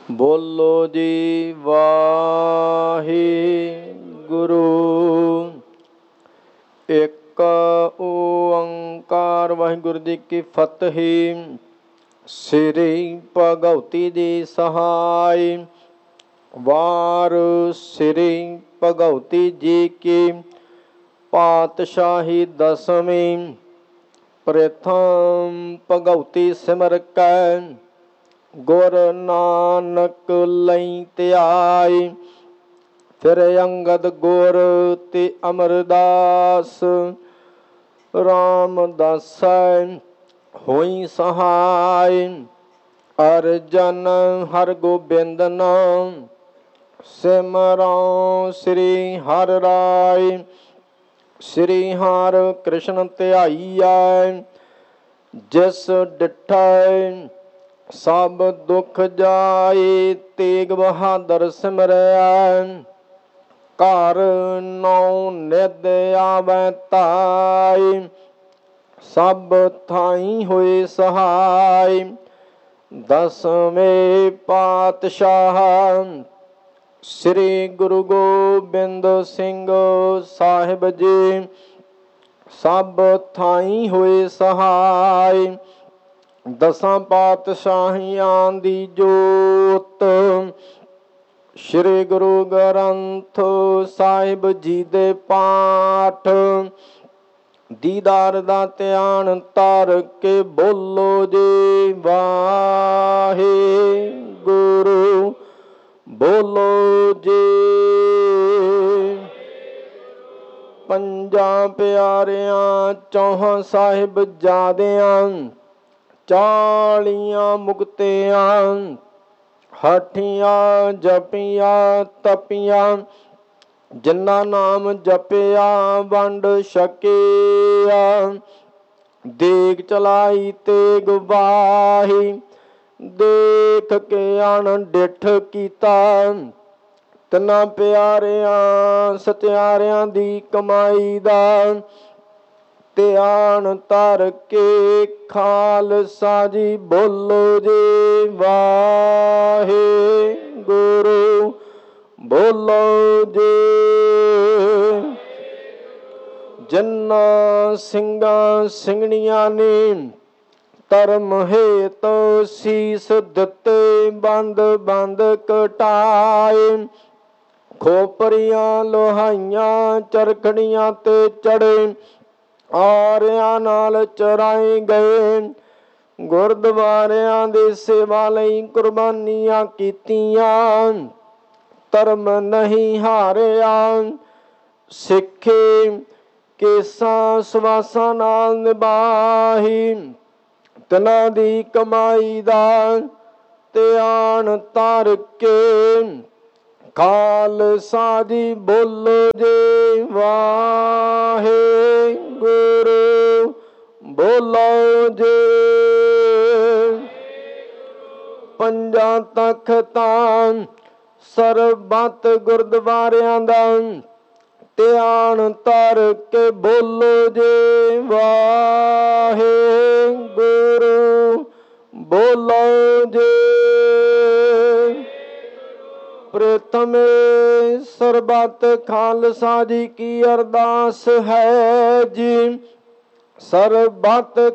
ਬੋਲੋ ਜੀ ਵਾਹਿਗੁਰੂ। ਇੱਕ ਓੰਕਾਰ ਵਾਹਿਗੁਰੂ ਜੀ ਕੀ ਫਤਿਹ। ਸ੍ਰੀ ਭਗਉਤੀ ਜੀ ਸਹਾਇ। ਵਾਰ ਸ੍ਰੀ ਭਗਉਤੀ ਜੀ ਕੀ ਪਾਤਸ਼ਾਹੀ ਦਸਵੀਂ। ਪ੍ਰਥਮ ਭਗਉਤੀ ਸਿਮਰ ਕੈ ਗੁਰ ਨਾਨਕ ਲਈ ਧਿਆਈ। ਫਿਰ ਅੰਗਦ ਗੁਰ ਤੇ ਅਮਰਦਾਸ ਰਾਮਦਾਸੈ ਹੋਈ ਸਹਾਇ। ਅਰਜਨ ਹਰਗੋਬਿੰਦ ਨਾਮ ਸਿਮਰਉ ਸ੍ਰੀ ਹਰਿ ਰਾਇ। ਸ੍ਰੀ ਹਰਿ ਕ੍ਰਿਸ਼ਨ ਧਿਆਈਐ ਜਿਸ ਡਿਠੈ ਸਭ ਦੁਖ ਜਾਏ। ਤੇਗ ਬਹਾਦਰ ਸਿਮਰੈ ਘਰ ਨੌ ਨਿਧ ਆਵੈ ਧਾਇ। ਸਭ ਥਾਈ ਹੋਏ ਸਹਾਇ। ਦਸਵੇਂ ਪਾਤਸ਼ਾਹ ਸ੍ਰੀ ਗੁਰੂ ਗੋਬਿੰਦ ਸਿੰਘ ਸਾਹਿਬ ਜੀ ਸਭ ਥਾਈ ਹੋਏ ਸਹਾਇ। ਦਸਾਂ ਪਾਤਸ਼ਾਹੀਆਂ ਦੀ ਜੋਤ ਸ੍ਰੀ ਗੁਰੂ ਗ੍ਰੰਥ ਸਾਹਿਬ ਜੀ ਦੇ ਪਾਠ। ਦੀਦਾਰ ਦਾ ਧਿਆਨ ਧਰ ਕੇ ਬੋਲੋ ਜੀ ਵਾਹਿਗੁਰੂ। ਬੋਲੋ ਜੀ। ਪੰਜਾਂ ਪਿਆਰਿਆਂ ਚੌਹਾਂ ਸਾਹਿਬਜ਼ਾਦਿਆਂ 40 ਮੁਕਤਿਆਂ ਹਠੀਆਂ ਜਪੀਆਂ ਤਪੀਆਂ। ਜਿਨ੍ਹਾਂ ਨਾਮ ਜਪਿਆ ਵੰਡ ਛਕਿਆ। ਦੇਗ ਚਲਾਈ ਤੇਗ ਵਾਹੀ ਦੇਖ ਕੇ ਅਣਡਿੱਠ ਕੀਤਾ। ਤਿੰਨਾਂ ਪਿਆਰਿਆਂ ਸਚਿਆਰਿਆਂ ਦੀ ਕਮਾਈ ਦਾ ਧਿਆਨ ਧਰ ਕੇ ਖਾਲਸਾ ਜੀ ਬੋਲੋ ਜੀ ਵਾਹਿਗੁਰੂ। ਬੋਲੋ ਜੀ। ਜਿਨ੍ਹਾਂ ਸਿੰਘਾਂ ਸਿੰਘਣੀਆਂ ਨੇ ਧਰਮ ਹੇਤ ਸੀਸ ਦਿੱਤੇ ਬੰਦ ਬੰਦ ਕਟਾਏ। ਖੋਪਰੀਆਂ ਲੋਹਾਈਆਂ ਚਰਖੜੀਆਂ ਤੇ ਚੜੇ ਆਰਿਆਂ ਨਾਲ ਚਰਾਏ ਗਏ। ਗੁਰਦੁਆਰਿਆਂ ਦੀ ਸੇਵਾ ਲਈ ਕੁਰਬਾਨੀਆਂ ਕੀਤੀਆਂ। ਧਰਮ ਨਹੀਂ ਹਾਰਿਆ। ਸਿੱਖੇ ਕੇਸਾਂ ਸਵਾਸਾਂ ਨਾਲ ਨਿਭਾਹੀ। ਤਿਨਾਂ ਦੀ ਕਮਾਈ ਦਾ ਧਿਆਨ ਧਰ ਕੇ ਖਾਲਸਾ ਜੀ ਬੋਲੋ ਜੀ ਵਾਹਿਗੁਰੂ। ਬੋਲੋ ਜੀ। ਪੰਜਾਂ ਤਖ਼ਤਾਂ ਸਰਬੱਤ ਗੁਰਦੁਆਰਿਆਂ ਦਾ ਧਿਆਨ ਧਰ ਕੇ ਬੋਲੋ ਜੀ ਵਾਹਿਗੁਰੂ। ਬੋਲੋ ਜੀ। ਪ੍ਰਥਮੇ ਸਰਬੱਤ ਖਾਲਸਾ ਜੀ ਕੀ ਅਰਦਾਸ ਹੈ ਜੀ। ਸਰਬੱਤ